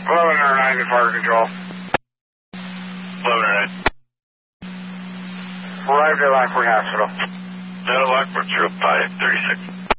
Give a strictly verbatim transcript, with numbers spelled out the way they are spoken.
eleven or nine to fire control. eleven or nine. Arrived at Lockport Hospital. At Lockport, zero five thirty-six.